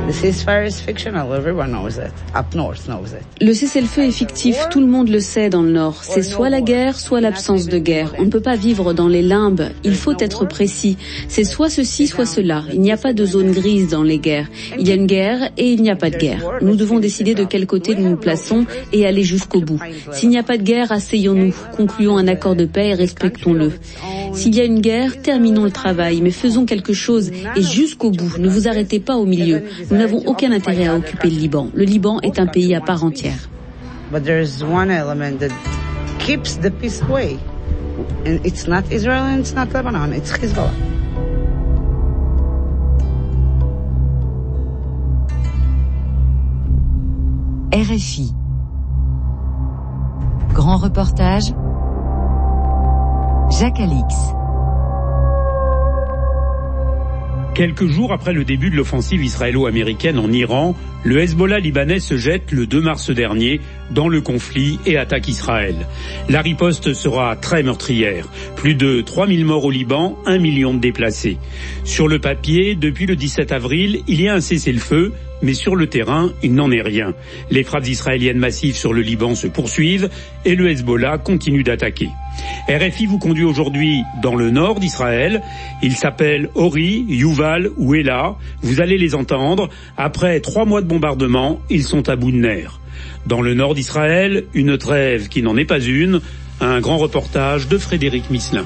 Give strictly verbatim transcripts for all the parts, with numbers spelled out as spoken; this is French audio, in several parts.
Le cessez-le-feu est fictif, tout le monde le sait dans le Nord. C'est soit la guerre, soit l'absence de guerre. On ne peut pas vivre dans les limbes, il faut être précis. C'est soit ceci, soit cela. Il n'y a pas de zone grise dans les guerres. Il y a une guerre et il n'y a pas de guerre. Nous devons décider de quel côté nous nous plaçons et aller jusqu'au bout. S'il n'y a pas de guerre, asseyons-nous, concluons un accord de paix et respectons-le. S'il y a une guerre, terminons le travail, mais faisons quelque chose et jusqu'au bout. Ne vous arrêtez pas au milieu. Nous n'avons aucun intérêt à occuper le Liban. Le Liban est un pays à part entière. But there is one element that keeps the peace away. And it's not Israel and it's not Lebanon, it's Hezbollah. R F I. Grand reportage. Jacques Alix. Quelques jours après le début de l'offensive israélo-américaine en Iran, le Hezbollah libanais se jette le deux mars dernier dans le conflit et attaque Israël. La riposte sera très meurtrière. Plus de trois mille morts au Liban, un million de déplacés. Sur le papier, depuis le dix-sept avril, il y a un cessez-le-feu, mais sur le terrain, il n'en est rien. Les frappes israéliennes massives sur le Liban se poursuivent et le Hezbollah continue d'attaquer. R F I vous conduit aujourd'hui dans le nord d'Israël. Ils s'appellent Ori, Yuval ou Ella. Vous allez les entendre. Après trois mois de bombardement, ils sont à bout de nerfs. Dans le nord d'Israël, une trêve qui n'en est pas une. Un grand reportage de Frédéric Misselin.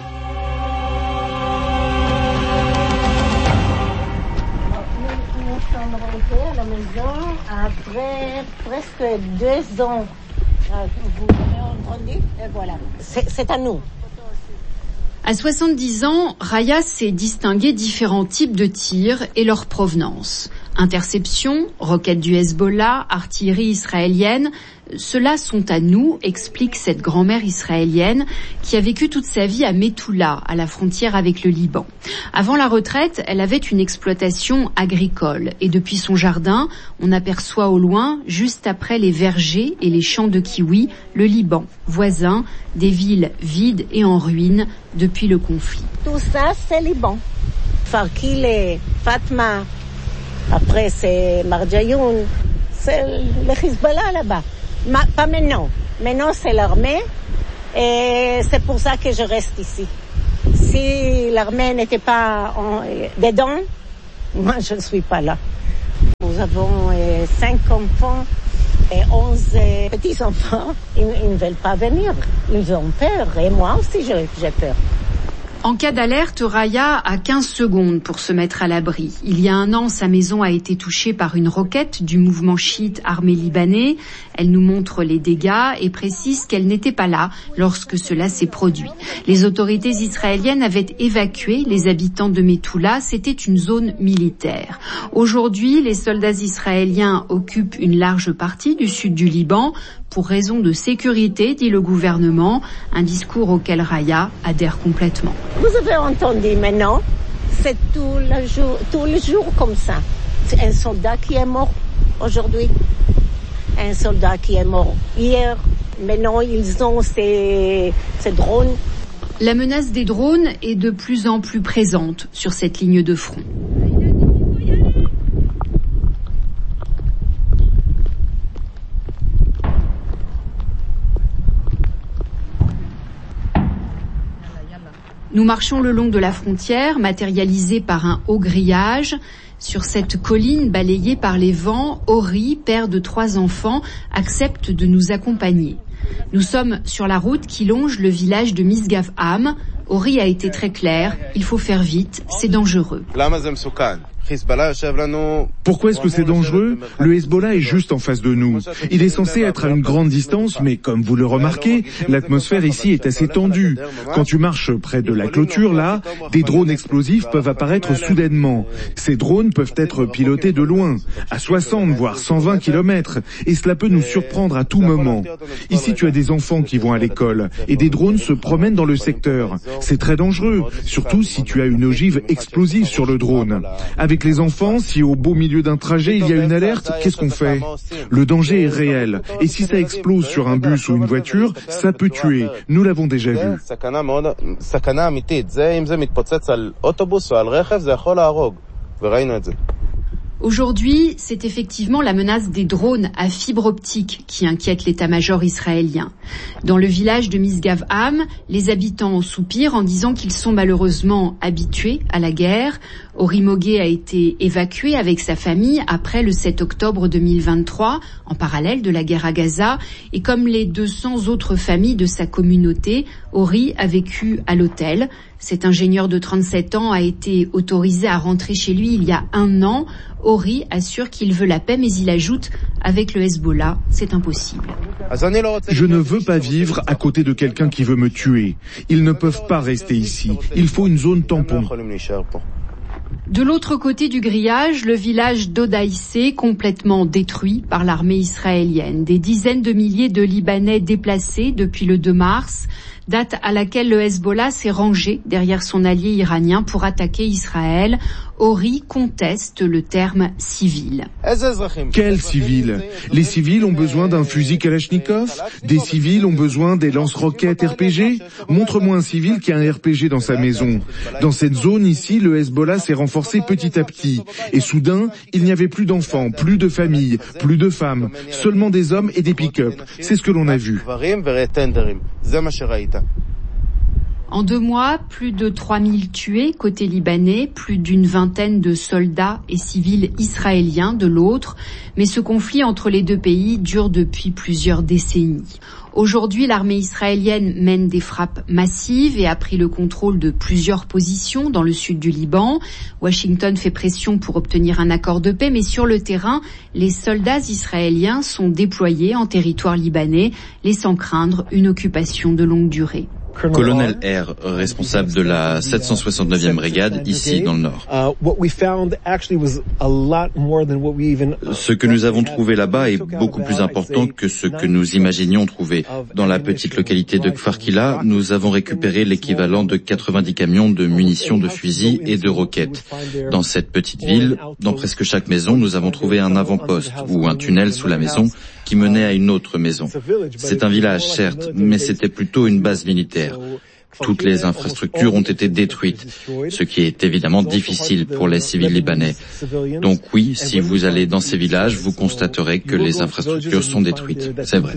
Après presque deux ans, vous m'avez entendu, et voilà, c'est, c'est à nous. À soixante-dix ans, Raya sait distinguer différents types de tirs et leur provenance. Interception, roquettes du Hezbollah, artillerie israélienne, ceux-là sont à nous, explique cette grand-mère israélienne qui a vécu toute sa vie à Methoula, à la frontière avec le Liban. Avant la retraite, elle avait une exploitation agricole et depuis son jardin, on aperçoit au loin, juste après les vergers et les champs de kiwis, le Liban, voisin des villes vides et en ruine depuis le conflit. Tout ça, c'est Liban. Farkil et Fatma, après c'est Marjayoun, c'est le Hezbollah là-bas. Ma, pas maintenant. Maintenant, c'est l'armée et c'est pour ça que je reste ici. Si l'armée n'était pas en, dedans, moi, je ne suis pas là. Nous avons euh, cinq enfants et onze euh, petits-enfants. Ils, ils ne veulent pas venir. Ils ont peur et moi aussi, j'ai, j'ai peur. En cas d'alerte, Raya a quinze secondes pour se mettre à l'abri. Il y a un an, sa maison a été touchée par une roquette du mouvement chiite armé libanais. Elle nous montre les dégâts et précise qu'elle n'était pas là lorsque cela s'est produit. Les autorités israéliennes avaient évacué les habitants de Methoula. C'était une zone militaire. Aujourd'hui, les soldats israéliens occupent une large partie du sud du Liban pour raison de sécurité, dit le gouvernement, un discours auquel Raya adhère complètement. Vous avez entendu maintenant, c'est tout le jour, tout le jour comme ça. C'est un soldat qui est mort aujourd'hui, un soldat qui est mort hier. Maintenant, ils ont ces, ces drones. La menace des drones est de plus en plus présente sur cette ligne de front. Nous marchons le long de la frontière, matérialisée par un haut grillage. Sur cette colline balayée par les vents, Ori, père de trois enfants, accepte de nous accompagner. Nous sommes sur la route qui longe le village de Misgav-Am. Ori a été très clair, il faut faire vite, c'est dangereux. Pourquoi est-ce que c'est dangereux ? Le Hezbollah est juste en face de nous. Il est censé être à une grande distance, mais comme vous le remarquez, l'atmosphère ici est assez tendue. Quand tu marches près de la clôture, là, des drones explosifs peuvent apparaître soudainement. Ces drones peuvent être pilotés de loin, à soixante voire cent vingt kilomètres, et cela peut nous surprendre à tout moment. Ici, tu as des enfants qui vont à l'école, et des drones se promènent dans le secteur. C'est très dangereux, surtout si tu as une ogive explosive sur le drone. Avec les enfants, si au beau milieu d'un trajet il y a une alerte, qu'est-ce qu'on fait ? Le danger est réel. Et si ça explose sur un bus ou une voiture, ça peut tuer. Nous l'avons déjà vu. Aujourd'hui, c'est effectivement la menace des drones à fibre optique qui inquiète l'état-major israélien. Dans le village de Misgav-Am, les habitants soupirent en disant qu'ils sont malheureusement habitués à la guerre. Ori Mogué a été évacué avec sa famille après le sept octobre deux mille vingt-trois, en parallèle de la guerre à Gaza. Et comme les deux cents autres familles de sa communauté, Ori a vécu à l'hôtel. Cet ingénieur de trente-sept ans a été autorisé à rentrer chez lui il y a un an. Ori assure qu'il veut la paix, mais il ajoute « avec le Hezbollah, c'est impossible ». Je ne veux pas vivre à côté de quelqu'un qui veut me tuer. Ils ne peuvent pas rester ici. Il faut une zone tampon. De l'autre côté du grillage, le village d'Odaïsé, complètement détruit par l'armée israélienne. Des dizaines de milliers de Libanais déplacés depuis le deux mars, date à laquelle le Hezbollah s'est rangé derrière son allié iranien pour attaquer Israël. Ori conteste le terme civil. Quels civils? Les civils ont besoin d'un fusil Kalachnikov? Des civils ont besoin des lance-roquettes R P G? Montre-moi un civil qui a un R P G dans sa maison. Dans cette zone ici, le Hezbollah s'est renforcé petit à petit. Et soudain, il n'y avait plus d'enfants, plus de familles, plus de femmes, seulement des hommes et des pick-up. C'est ce que l'on a vu. En deux mois, plus de trois mille tués côté libanais, plus d'une vingtaine de soldats et civils israéliens de l'autre. Mais ce conflit entre les deux pays dure depuis plusieurs décennies. Aujourd'hui, l'armée israélienne mène des frappes massives et a pris le contrôle de plusieurs positions dans le sud du Liban. Washington fait pression pour obtenir un accord de paix, mais sur le terrain, les soldats israéliens sont déployés en territoire libanais, laissant craindre une occupation de longue durée. Colonel R, responsable de la sept cent soixante-neuvième brigade, ici dans le Nord. Ce que nous avons trouvé là-bas est beaucoup plus important que ce que nous imaginions trouver. Dans la petite localité de Kfar Kila, nous avons récupéré l'équivalent de quatre-vingt-dix camions de munitions de fusils et de roquettes. Dans cette petite ville, dans presque chaque maison, nous avons trouvé un avant-poste ou un tunnel sous la maison qui menait à une autre maison. C'est un village, certes, mais c'était plutôt une base militaire. Toutes les infrastructures ont été détruites, ce qui est évidemment difficile pour les civils libanais. Donc oui, si vous allez dans ces villages, vous constaterez que les infrastructures sont détruites. C'est vrai.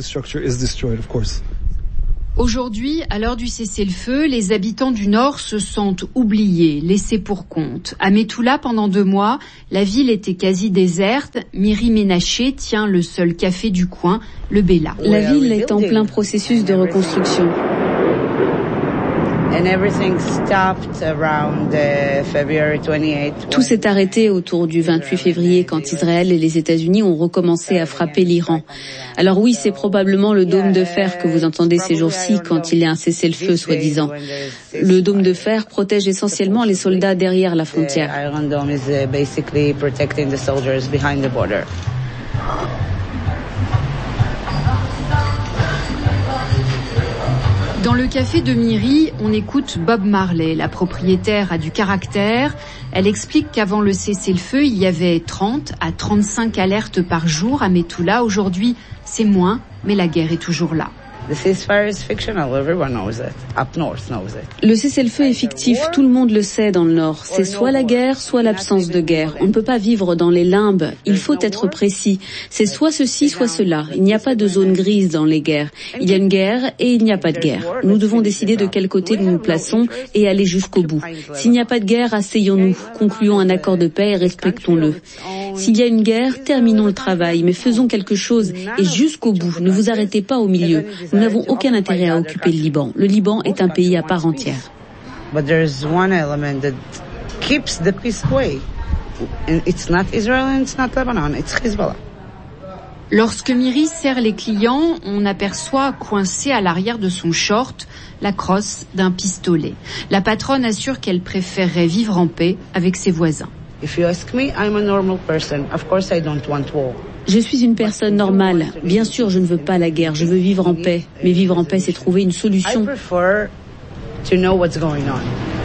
Aujourd'hui, à l'heure du cessez-le-feu, les habitants du Nord se sentent oubliés, laissés pour compte. À Metula, pendant deux mois, la ville était quasi déserte. Miri Ménaché tient le seul café du coin, le Bella. La ville est en plein processus de reconstruction. Tout s'est arrêté autour du vingt-huit février quand Israël et les États-Unis ont recommencé à frapper l'Iran. Alors oui, c'est probablement le dôme de fer que vous entendez ces jours-ci quand il y a un cessez-le-feu soi-disant. Le dôme de fer protège essentiellement les soldats derrière la frontière. Dans le café de Miri, on écoute Bob Marley. La propriétaire a du caractère. Elle explique qu'avant le cessez-le-feu, il y avait trente à trente-cinq alertes par jour à Metula. Aujourd'hui, c'est moins, mais la guerre est toujours là. Le cessez-le-feu est fictif, tout le monde le sait dans le Nord. C'est soit la guerre, soit l'absence de guerre. On ne peut pas vivre dans les limbes, il faut être précis. C'est soit ceci, soit cela. Il n'y a pas de zone grise dans les guerres. Il y a une guerre et il n'y a pas de guerre. Nous devons décider de quel côté nous nous plaçons et aller jusqu'au bout. S'il n'y a pas de guerre, asseyons-nous, concluons un accord de paix et respectons-le. S'il y a une guerre, terminons le travail, mais faisons quelque chose et jusqu'au bout. Ne vous arrêtez pas au milieu. Nous n'avons aucun intérêt à occuper le Liban. Le Liban est un pays à part entière. But there is one element that keeps the peace away. And it's not Israel and it's not Lebanon, it's Hezbollah. Lorsque Miri sert les clients, on aperçoit coincé à l'arrière de son short la crosse d'un pistolet. La patronne assure qu'elle préférerait vivre en paix avec ses voisins. If you ask me, I'm a normal person. Of course I don't want war. Je suis une personne normale. Bien sûr, je ne veux pas la guerre. Je veux vivre en paix. Mais vivre en paix, c'est trouver une solution. I prefer to know what's going on.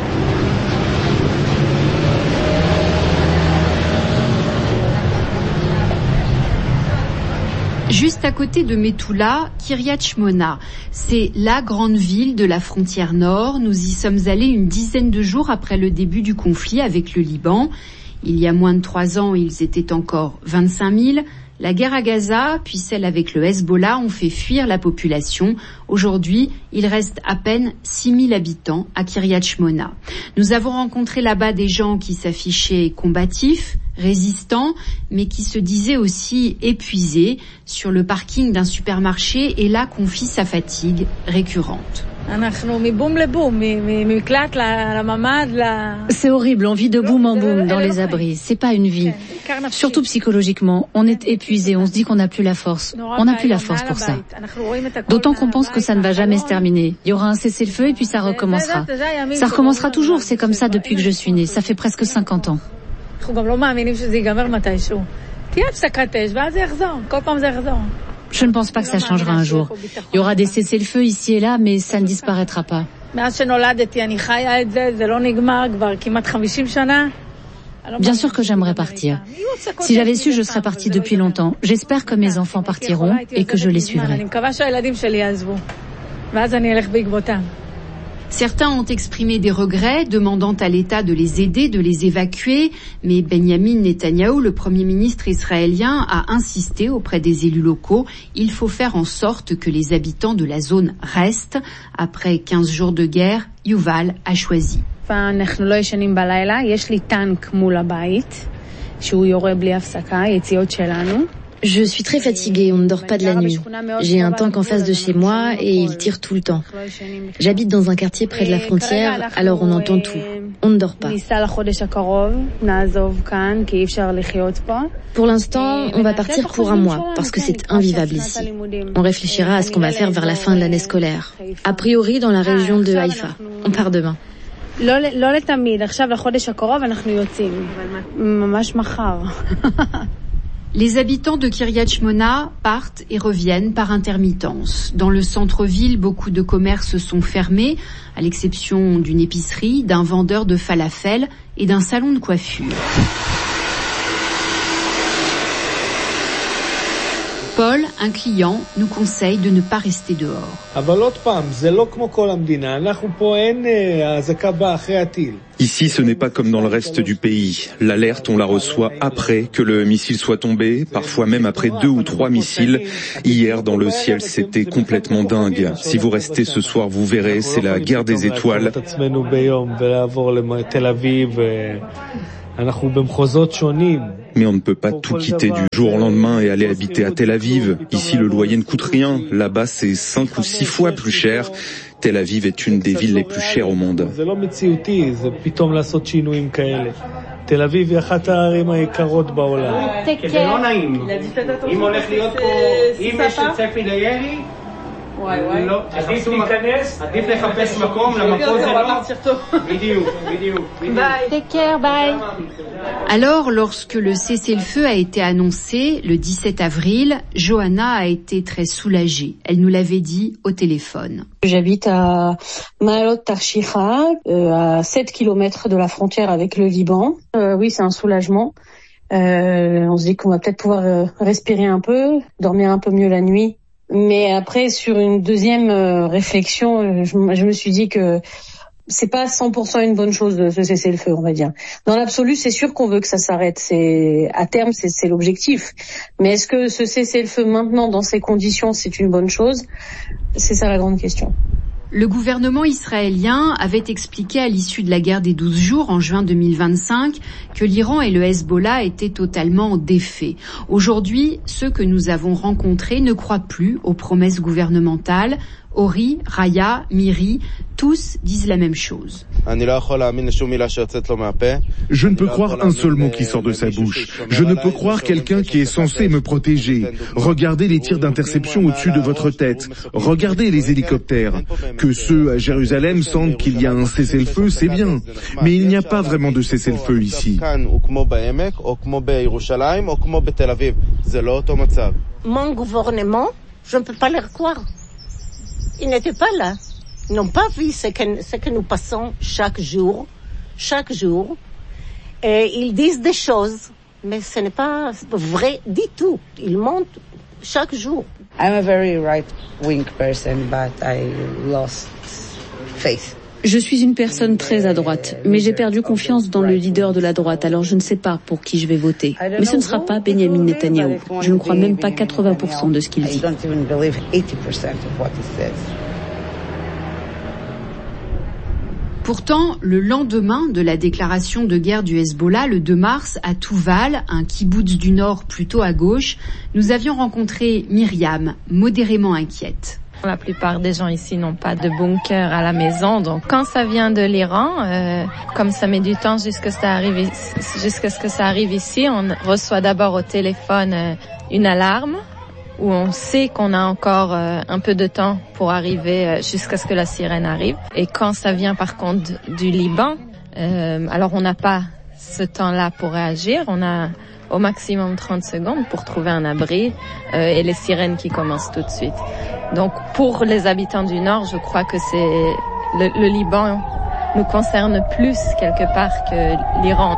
Juste à côté de Metula, Kiryat Shmona. C'est la grande ville de la frontière nord. Nous y sommes allés une dizaine de jours après le début du conflit avec le Liban. Il y a moins de trois ans, ils étaient encore vingt-cinq mille. La guerre à Gaza, puis celle avec le Hezbollah, ont fait fuir la population. Aujourd'hui, il reste à peine six mille habitants à Kiryat Shmona. Nous avons rencontré là-bas des gens qui s'affichaient combatifs, résistants, mais qui se disaient aussi épuisés. Sur le parking d'un supermarché, Ella confie sa fatigue récurrente. C'est horrible, on vit de boum en boum dans les abris. C'est pas une vie. Surtout psychologiquement, on est épuisé, on se dit qu'on n'a plus la force. On n'a plus la force pour ça. D'autant qu'on pense que ça ne va jamais se terminer. Il y aura un cessez-le-feu et puis ça recommencera. Ça recommencera toujours, c'est comme ça depuis que je suis née. Ça fait presque cinquante ans. Je ne pense pas que ça changera un jour. Il y aura des cessez-le-feu ici et là, mais ça ne disparaîtra pas. Bien sûr que j'aimerais partir. Si j'avais su, je serais partie depuis longtemps. J'espère que mes enfants partiront et que je les suivrai. Certains ont exprimé des regrets, demandant à l'État de les aider, de les évacuer. Mais Benjamin Netanyahou, le Premier ministre israélien, a insisté auprès des élus locaux. Il faut faire en sorte que les habitants de la zone restent. Après quinze jours de guerre, Yuval a choisi. Je suis très fatiguée, on ne dort pas de la nuit. J'ai un tank en face de chez moi et il tire tout le temps. J'habite dans un quartier près de la frontière, alors on entend tout. On ne dort pas. Pour l'instant, on va partir pour un mois, parce que c'est invivable ici. On réfléchira à ce qu'on va faire vers la fin de l'année scolaire. A priori, dans la région de Haïfa. On part demain. Les habitants de Kiryat Shmona partent et reviennent par intermittence. Dans le centre-ville, beaucoup de commerces sont fermés, à l'exception d'une épicerie, d'un vendeur de falafel et d'un salon de coiffure. Paul, un client, nous conseille de ne pas rester dehors. Ici, ce n'est pas comme dans le reste du pays. L'alerte, on la reçoit après que le missile soit tombé, parfois même après deux ou trois missiles. Hier, dans le ciel, c'était complètement dingue. Si vous restez ce soir, vous verrez, c'est la guerre des étoiles. Mais on ne peut pas tout quitter du jour au lendemain et aller habiter à Tel Aviv. Ici, le loyer ne coûte rien. Là-bas, c'est cinq ou six fois plus cher. Tel Aviv est une des villes les plus chères au monde. Alors, lorsque le cessez-le-feu a été annoncé le dix-sept avril, Johanna a été très soulagée. Elle nous l'avait dit au téléphone. J'habite à Maalot Tarshiha, euh, à sept kilomètres de la frontière avec le Liban. Euh, oui, c'est un soulagement. Euh, on se dit qu'on va peut-être pouvoir euh, respirer un peu, dormir un peu mieux la nuit. Mais après, sur une deuxième euh, réflexion, je, je me suis dit que c'est pas cent pour cent une bonne chose de se cesser le feu, on va dire. Dans l'absolu, c'est sûr qu'on veut que ça s'arrête. C'est à terme, c'est, c'est l'objectif. Mais est-ce que se cesser le feu maintenant, dans ces conditions, c'est une bonne chose? C'est ça la grande question. Le gouvernement israélien avait expliqué à l'issue de la guerre des douze jours en juin deux mille vingt-cinq que l'Iran et le Hezbollah étaient totalement défaits. Aujourd'hui, ceux que nous avons rencontrés ne croient plus aux promesses gouvernementales. Ori, Raya, Miri, tous disent la même chose. Je ne peux croire un seul mot qui sort de sa bouche. Je ne peux croire quelqu'un qui est censé me protéger. Regardez les tirs d'interception au-dessus de votre tête. Regardez les hélicoptères. Que ceux à Jérusalem sentent qu'il y a un cessez-le-feu, c'est bien. Mais il n'y a pas vraiment de cessez-le-feu ici. Mon gouvernement, je ne peux pas leur croire. Ils n'étaient pas là. Ils n'ont pas vu ce que, ce que nous passons chaque jour, chaque jour. Et ils disent des choses, mais ce n'est pas vrai du tout. Ils mentent chaque jour. I'm a very right-wing person, but I lost faith. Je suis une personne très à droite, mais j'ai perdu confiance dans le leader de la droite, alors je ne sais pas pour qui je vais voter. Mais ce ne sera pas Benjamin Netanyahou. Je ne crois même pas quatre-vingts pour cent de ce qu'il dit. Pourtant, le lendemain de la déclaration de guerre du Hezbollah, le deux mars, à Touval, un kibboutz du nord plutôt à gauche, nous avions rencontré Myriam, modérément inquiète. La plupart des gens ici n'ont pas de bunker à la maison, donc quand ça vient de l'Iran, euh, comme ça met du temps jusqu'à ce que ça arrive, jusqu'à ce que ça arrive ici, on reçoit d'abord au téléphone euh, une alarme où on sait qu'on a encore euh, un peu de temps pour arriver euh, jusqu'à ce que la sirène arrive. Et quand ça vient par contre du Liban, euh, alors on n'a pas ce temps-là pour réagir, on a au maximum trente secondes pour trouver un abri euh, et les sirènes qui commencent tout de suite. Donc pour les habitants du Nord, je crois que c'est le, le Liban nous concerne plus quelque part que l'Iran.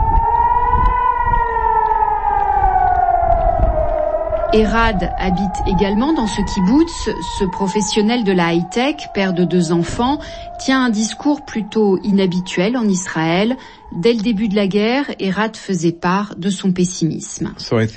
Erad habite également dans ce kibboutz. Ce professionnel de la high-tech, père de deux enfants, tient un discours plutôt inhabituel en Israël. Dès le début de la guerre, Erad faisait part de son pessimisme.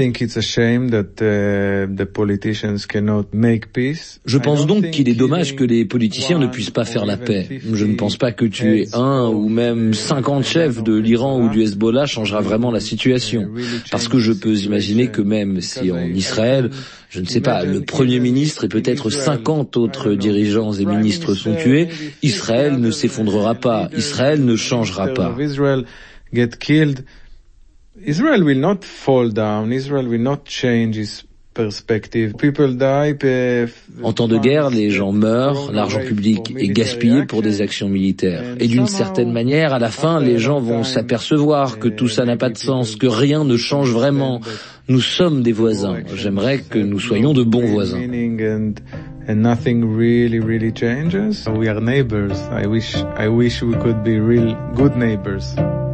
Je pense donc qu'il est dommage que les politiciens ne puissent pas faire la paix. Je ne pense pas que tuer un ou même cinquante chefs de l'Iran ou du Hezbollah changera vraiment la situation. Parce que je peux imaginer que même si en Israël, je ne sais pas, le Premier ministre et peut-être cinquante autres dirigeants et ministres sont tués, Israël ne s'effondrera pas, Israël ne changera pas. Israel will not fall down, Israel will not change its perspective. People die. En temps de guerre, les gens meurent, l'argent public est gaspillé pour des actions militaires. Et d'une certaine manière, à la fin, les gens vont s'apercevoir que tout ça n'a pas de sens, que rien ne change vraiment. Nous sommes des voisins. J'aimerais que nous soyons de bons voisins. And nothing really, really changes. We are neighbors. I wish, I wish we could be real good neighbors.